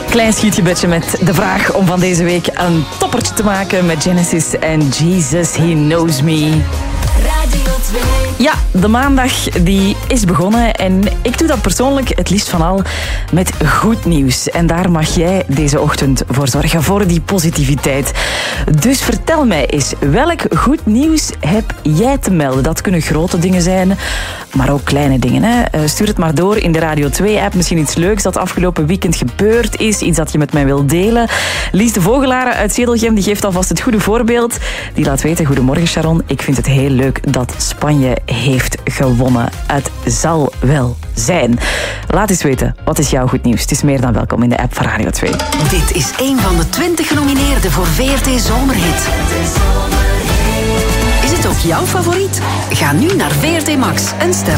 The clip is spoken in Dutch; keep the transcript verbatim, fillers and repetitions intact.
Klein schietgebedje met de vraag om van deze week een toppertje te maken met Genesis en Jesus, He Knows Me. Radio twee. Ja, de maandag die is begonnen en ik doe dat persoonlijk het liefst van al met goed nieuws. En daar mag jij deze ochtend voor zorgen, voor die positiviteit. Dus vertel mij eens, welk goed nieuws heb jij te melden? Dat kunnen grote dingen zijn, maar ook kleine dingen. Hè? Stuur het maar door in de Radio twee-app. Misschien iets leuks dat afgelopen weekend gebeurd is, iets dat je met mij wilt delen. Lies de Vogelaren uit Zedelgem die geeft alvast het goede voorbeeld. Die laat weten, goedemorgen Sharon, ik vind het heel leuk dat Spanje heeft gewonnen. Het zal wel zijn. Laat eens weten, wat is jouw goed nieuws? Het is meer dan welkom in de app van Radio twee. Dit is een van de twintig genomineerden voor V R T Zomerhit. Is het ook jouw favoriet? Ga nu naar V R T Max en stem